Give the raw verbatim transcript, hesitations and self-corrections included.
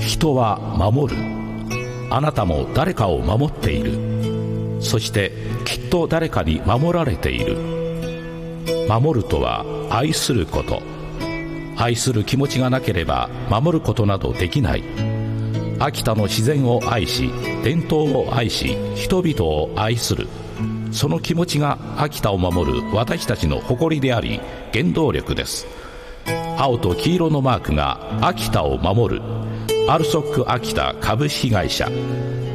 人は守る。あなたも誰かを守っている。そしてきっと誰かに守られている。守るとは愛すること。愛する気持ちがなければ守ることなどできない。秋田の自然を愛し、伝統を愛し、人々を愛する。その気持ちが秋田を守る私たちの誇りであり、原動力です。青と黄色のマークが秋田を守る。アルソック秋田株式会社。